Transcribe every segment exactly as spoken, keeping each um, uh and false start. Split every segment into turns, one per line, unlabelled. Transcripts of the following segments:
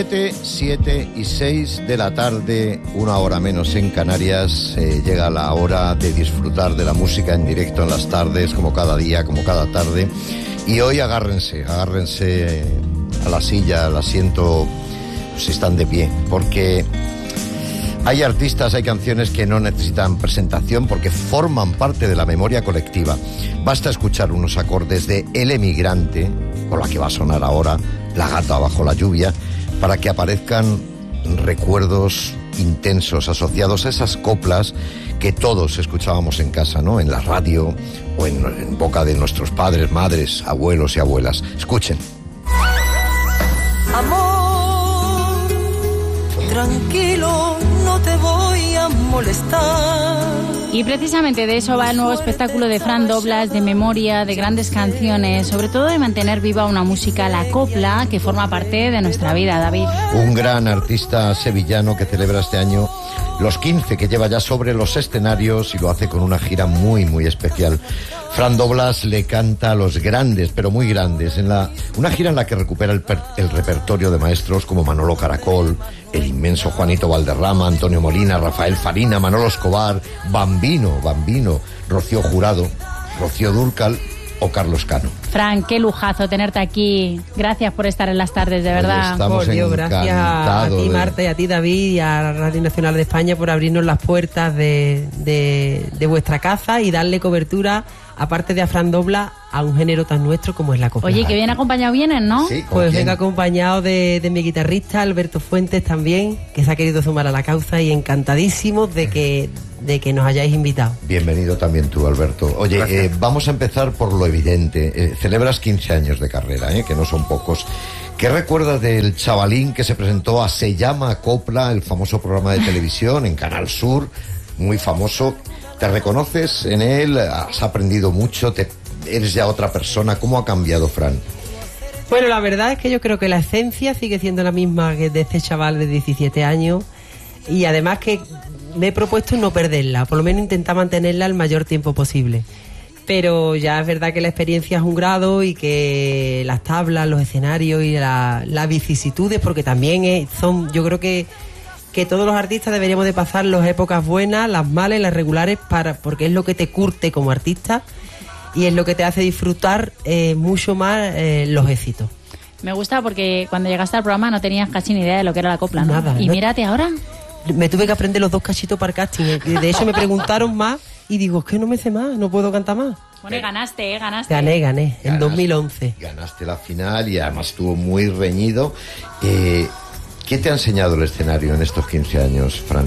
siete y seis de la tarde, una hora menos en Canarias. Eh, llega la hora de disfrutar de la música en directo en las tardes, como cada día, como cada tarde. Y hoy agárrense, agárrense a la silla, al asiento, si están de pie, porque hay artistas, hay canciones que no necesitan presentación porque forman parte de la memoria colectiva. Basta escuchar unos acordes de El Emigrante, o la que va a sonar ahora, La Gata Bajo la Lluvia, para que aparezcan recuerdos intensos asociados a esas coplas que todos escuchábamos en casa, ¿no? En la radio o en, en boca de nuestros padres, madres, abuelos y abuelas. Escuchen.
Amor, tranquilo, no te voy a molestar.
Y precisamente de eso va el nuevo espectáculo de Fran Doblas, de memoria, de grandes canciones, sobre todo de mantener viva una música, la copla, que forma parte de nuestra vida, David.
Un gran artista sevillano que celebra este año los quince que lleva ya sobre los escenarios y lo hace con una gira muy, muy especial. Fran Doblas le canta a los grandes, pero muy grandes, en la una gira en la que recupera el, per, el repertorio de maestros como Manolo Caracol, el inmenso Juanito Valderrama, Antonio Molina, Rafael Farina, Manolo Escobar, Bambino, Bambino, Rocío Jurado, Rocío Dúrcal o Carlos Cano.
Fran, qué lujazo tenerte aquí. Gracias por estar en las tardes, de verdad.
Oye, estamos
por Dios, gracias a ti,
de...
Marta, y a ti, David, y a Radio Nacional de España por abrirnos las puertas de, de, de vuestra casa y darle cobertura, aparte de a Fran Doblas, a un género tan nuestro como es la copla.
Oye, que bien acompañado vienes, ¿no?
Sí,
pues
¿quién?
vengo acompañado de, de mi guitarrista, Alberto Fuentes, también, que se ha querido sumar a la causa, y encantadísimos de que, de que nos hayáis invitado.
Bienvenido también tú, Alberto. Oye, eh, vamos a empezar por lo evidente. Eh, celebras quince años de carrera, eh, que no son pocos. ¿Qué recuerdas del chavalín que se presentó a Se Llama Copla, el famoso programa de televisión en Canal Sur, muy famoso? ¿Te reconoces en él? ¿Has aprendido mucho? ¿Te, eres ya otra persona? ¿Cómo ha cambiado, Fran?
Bueno, la verdad es que yo creo que la esencia sigue siendo la misma que de este chaval de diecisiete años, y además que me he propuesto no perderla, por lo menos intentar mantenerla el mayor tiempo posible. Pero ya es verdad que la experiencia es un grado, y que las tablas, los escenarios y la, las vicisitudes, porque también es, son, yo creo que que todos los artistas deberíamos de pasar las épocas buenas, las malas y las regulares, para porque es lo que te curte como artista y es lo que te hace disfrutar eh, mucho más eh, los éxitos.
Me gusta porque cuando llegaste al programa no tenías casi ni idea de lo que era la copla, ¿no?
Nada.
Y
no,
mírate ahora.
Me tuve que aprender los dos cachitos para el casting. De hecho me preguntaron más y digo, es que no me sé más, no puedo cantar más.
Bueno, y ganaste, ¿eh? Ganaste.
Gané, gané, en
Ganaste,
dos mil once.
Ganaste la final y además estuvo muy reñido. Eh... ¿Qué te ha enseñado el escenario en estos quince años, Fran?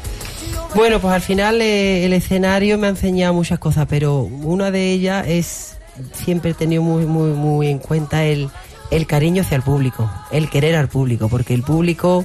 Bueno, pues al final eh, el escenario me ha enseñado muchas cosas, pero una de ellas es, siempre he tenido muy, muy, muy en cuenta el, el cariño hacia el público, el querer al público, porque el público,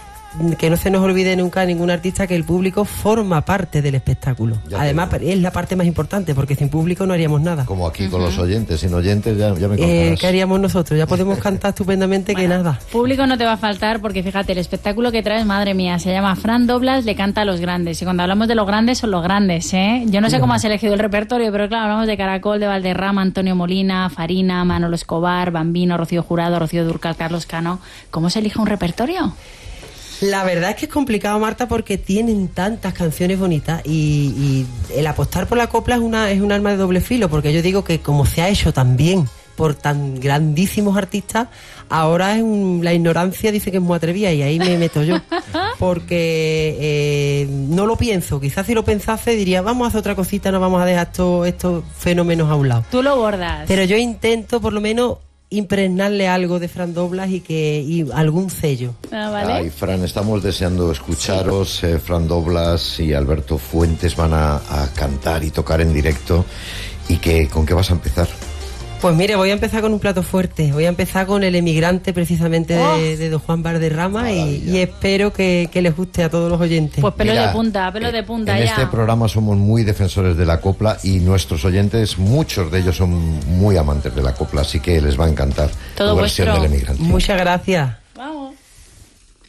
que no se nos olvide nunca ningún artista, que el público forma parte del espectáculo. Además, es la parte más importante, porque sin público no haríamos nada.
Como aquí con uh-huh. los oyentes, sin oyentes ya, ya me contarás.
Eh, ¿Qué haríamos nosotros? Ya podemos cantar estupendamente, bueno, que nada.
Público no te va a faltar, porque fíjate, el espectáculo que traes, madre mía, se llama Fran Doblas le canta a los grandes. Y cuando hablamos de los grandes, son los grandes, ¿eh? Yo no sé cómo has elegido el repertorio, pero claro, hablamos de Caracol, de Valderrama, Antonio Molina, Farina, Manolo Escobar, Bambino, Rocío Jurado, Rocío Dúrcal, Carlos Cano. ¿Cómo se elige un repertorio?
La verdad es que es complicado, Marta, porque tienen tantas canciones bonitas, y, y el apostar por la copla es una es un arma de doble filo, porque yo digo que como se ha hecho tan bien por tan grandísimos artistas, ahora es un, la ignorancia dice que es muy atrevida, y ahí me meto yo, porque eh, no lo pienso. Quizás si lo pensase diría, vamos a hacer otra cosita, no vamos a dejar estos, estos fenómenos a un lado.
Tú lo bordas.
Pero yo intento por lo menos impregnarle algo de Fran Doblas y que y algún sello.
Ah, ¿vale?
Ay, Fran, estamos deseando escucharos. Sí. eh, Fran Doblas y Alberto Fuentes van a, a cantar y tocar en directo. ¿Y que, con qué vas a empezar?
Pues mire, voy a empezar con un plato fuerte. Voy a empezar con El Emigrante, precisamente,
oh.
de, de don Juan Valderrama, y, y espero que, que les guste a todos los oyentes.
Pues pelo
Mira,
de punta, pelo de punta
en
ya.
este programa somos muy defensores de la copla, y nuestros oyentes, muchos de ellos son muy amantes de la copla, así que les va a encantar
Todo
tu versión
vuestro.
del Emigrante.
Muchas gracias.